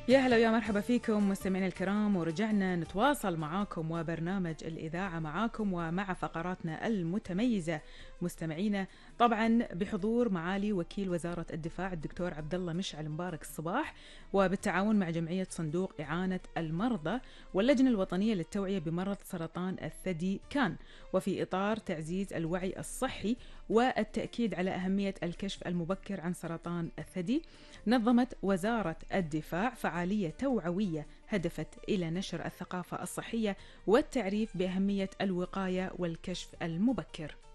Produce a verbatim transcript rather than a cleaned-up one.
يا هلا ويا مرحبا فيكم مستمعينا الكرام، ورجعنا نتواصل معاكم وبرنامج الإذاعة معاكم ومع فقراتنا المتميزة مستمعينا، طبعا بحضور معالي وكيل وزارة الدفاع الدكتور عبد الله مشعل مبارك الصباح، وبالتعاون مع جمعية صندوق إعانة المرضى واللجنة الوطنية للتوعية بمرض سرطان الثدي كان، وفي إطار تعزيز الوعي الصحي والتأكيد على أهمية الكشف المبكر عن سرطان الثدي، نظمت وزارة الدفاع فعالية توعوية هدفت إلى نشر الثقافة الصحية والتعريف بأهمية الوقاية والكشف المبكر.